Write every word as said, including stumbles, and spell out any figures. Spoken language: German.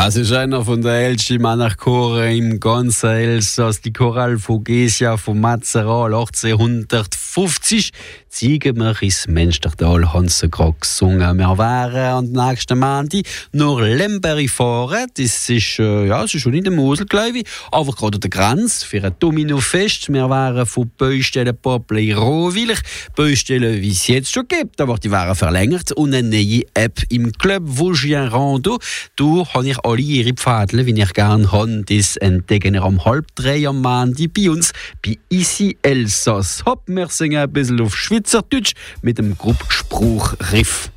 Das ist einer von den ältesten Männerchoren im ganzen Elsass. Die Choral Vogesia von Matzeral achtzehnhundertfünfzig. Zeigen wir ins Menstertal, haben sie gerade gesungen. Wir werden am nächsten Montag nach Lemberg fahren. Das ist, äh, ja, das ist schon in der Mosel, glaube ich. Aber gerade an der Grenze für ein Domino-Fest. Wir wären von Baustellen Popli Rohwilch. Baustellen, wie es jetzt schon gibt, aber die wären verlängert. Und eine neue App im Club Vosgien Rando. Da habe ich alle ihre Pfadle, wie ich gerne habe. Das entdecken wir um halb drei am Montag bei uns bei Easy Elsass. Hopp, wir singen ein bisschen auf Schweizerdeutsch mit dem Gruppspruch Riff.